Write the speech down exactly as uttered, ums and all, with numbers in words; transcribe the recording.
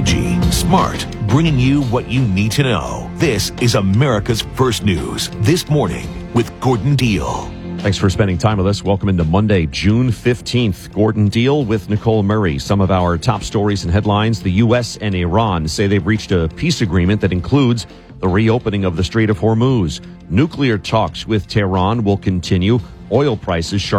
edgy, smart, bringing you what you need to know. This is America's First News This Morning with Gordon Deal. Thanks for spending time with us. Welcome into Monday, June fifteenth. Gordon Deal with Nicole Murray. Some of our top stories and headlines. The U S and Iran say they've reached a peace agreement that includes the reopening of the Strait of Hormuz. Nuclear talks with Tehran will continue. Oil prices sharp.